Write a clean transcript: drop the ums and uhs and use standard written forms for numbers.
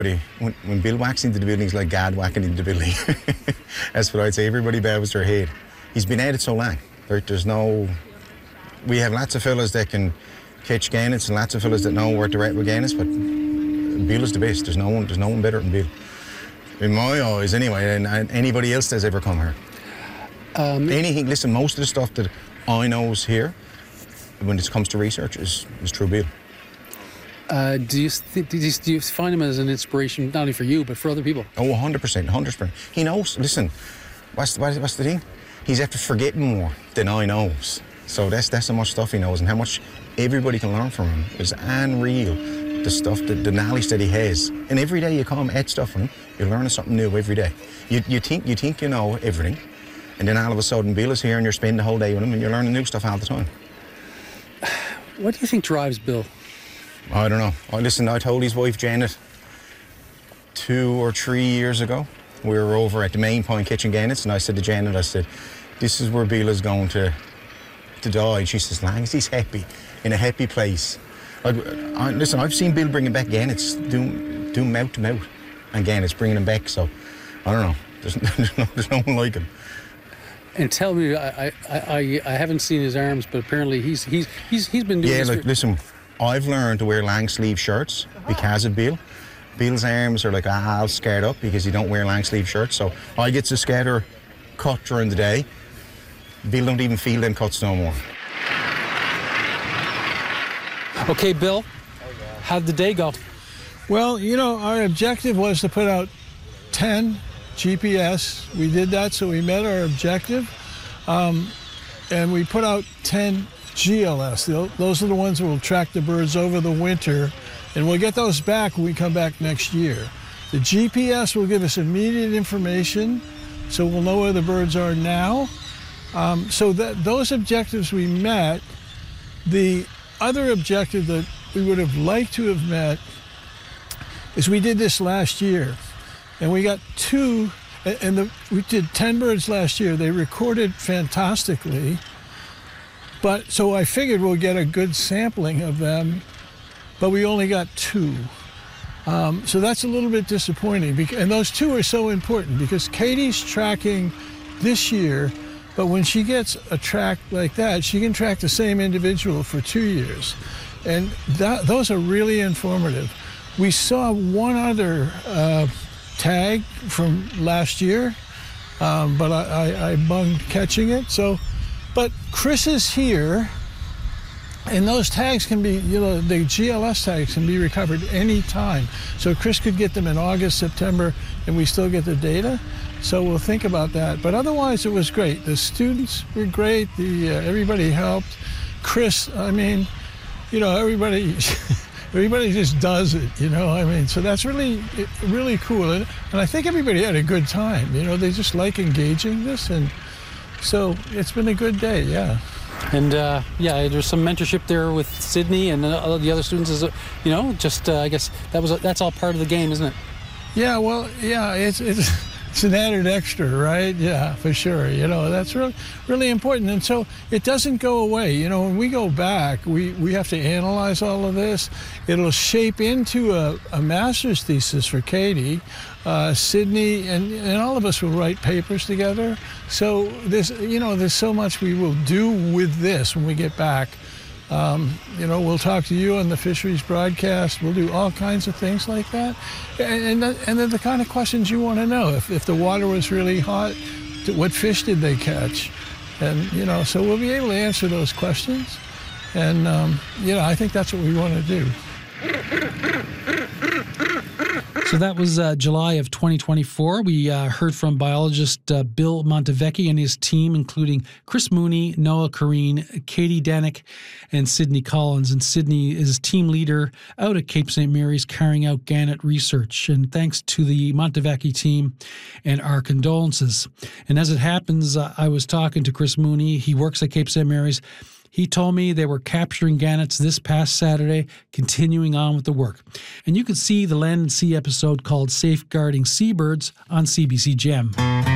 When Bill whacks into the building, he's like God whacking into the building. That's what I'd say. Everybody bows their head. He's been at it so long. We have lots of fellas that can catch gannets and lots of fellas that know where to rate with gannets, but Bill is the best. There's no one better than Bill. In my eyes, anyway, and anybody else that's ever come here. Listen, most of the stuff that I know is here, when it comes to research, is through Bill. Do you find him as an inspiration, not only for you, but for other people? Oh, 100%. He knows. Listen, what's the thing? He's after forgetting more than I knows. So that's how much stuff he knows and how much everybody can learn from him. It's unreal, the stuff, the knowledge that he has. And every day you come at stuff from him, you're learning something new every day. You think you know everything, and then all of a sudden Bill is here and you're spending the whole day with him and you're learning new stuff all the time. What do you think drives Bill? I don't know. I told his wife Janet 2 or 3 years ago. We were over at the main point catching gannets, and I said to Janet, this is where Bill is going to die. And she says, as long as he's happy, in a happy place. Listen, I've seen Bill bringing back gannets, doing mouth to mouth and gannets, bringing them back. So I don't know. There's no one like him. And tell me, I haven't seen his arms, but apparently he's been doing this. Yeah, listen, I've learned to wear long sleeve shirts because of Bill. Bill's arms are like all scarred up because he don't wear long sleeve shirts. So I get to scatter cut during the day. Bill don't even feel them cuts no more. Okay, Bill, how'd the day go? Well, our objective was to put out 10 GPS. We did that, so we met our objective. And we put out 10 GLS. Those are the ones that will track the birds over the winter. And we'll get those back when we come back next year. The GPS will give us immediate information, so we'll know where the birds are now. So those objectives we met. The other objective that we would have liked to have met is we did this last year. And we got 2, we did 10 birds last year. They recorded fantastically. So I figured we'll get a good sampling of them, but we only got 2. So that's a little bit disappointing. And those 2 are so important because Katie's tracking this year, but when she gets a track like that, she can track the same individual for 2 years. And those are really informative. We saw one other tag from last year, but I bunged catching it. But Chris is here, and those tags can be, the GLS tags can be recovered any time. So Chris could get them in August, September, and we still get the data. So we'll think about that. But otherwise, it was great. The students were great. Everybody helped. Chris, everybody just does it, so that's really, really cool. And I think everybody had a good time. They just like engaging this. And so it's been a good day, yeah. And there's some mentorship there with Sydney and the other students. I guess that's all part of the game, isn't it? Yeah, well, yeah, it's an added extra, right? Yeah, for sure. That's really, really important. And so it doesn't go away. When we go back, we have to analyze all of this. It'll shape into a master's thesis for Katie. Sydney and all of us will write papers together. So there's so much we will do with this when we get back. We'll talk to you on the fisheries broadcast. We'll do all kinds of things like that. And they're the kind of questions you want to know. If the water was really hot, what fish did they catch? And, so we'll be able to answer those questions. And, I think that's what we want to do. So that was July of 2024. We heard from biologist Bill Montevecchi and his team, including Chris Mooney, Noah Kareen, Katie Danick, and Sydney Collins. And Sydney is team leader out at Cape St. Mary's carrying out gannet research. And thanks to the Montevecchi team and our condolences. And as it happens, I was talking to Chris Mooney. He works at Cape St. Mary's. He told me they were capturing gannets this past Saturday, continuing on with the work. And you can see the Land and Sea episode called Safeguarding Seabirds on CBC Gem.